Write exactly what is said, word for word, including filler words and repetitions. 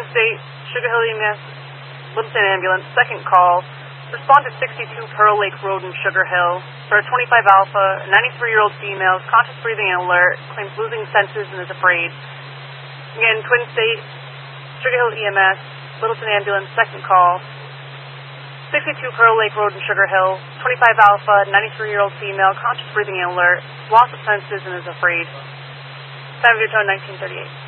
State, Sugar Hill E M S, Littleton Ambulance, second call. Respond to sixty-two Pearl Lake Road in Sugar Hill. For a twenty-five Alpha, a ninety-three-year-old female, conscious breathing and alert, claims losing senses and is afraid. Again, Twin State, Sugar Hill E M S, Littleton Ambulance, second call. sixty-two Pearl Lake Road in Sugar Hill. twenty-five Alpha, ninety-three-year-old female, conscious breathing and alert, loss of senses and is afraid. San Vito, nineteen thirty-eight.